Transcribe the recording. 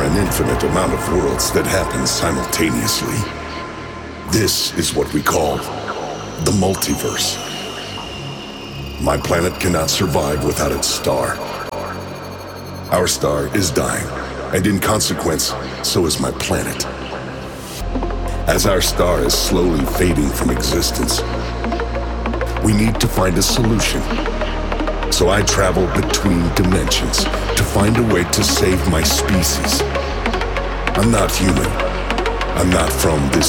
an infinite amount of worlds that happen simultaneously. This is what we call the multiverse. My planet cannot survive without its star. Our star is dying, and in consequence, so is my planet. As our star is slowly fading from existence, we need to find a solution. So I travel between dimensions to find a way to save my species. I'm not human. I'm not from this